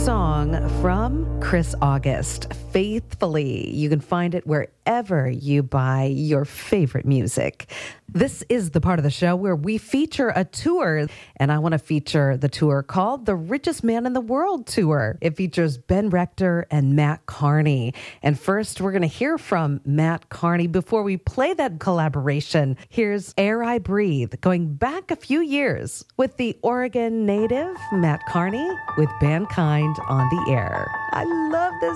song from Chris August, Faithfully. You can find it wherever you buy your favorite music. This is the part of the show where we feature a tour, and I want to feature the tour called The Richest Man in the World Tour. It features Ben Rector and Matt Carney. And first, we're going to hear from Matt Carney. Before we play that collaboration, here's Air I Breathe, going back a few years with the Oregon native Matt Carney with Mankind on the Air. I love this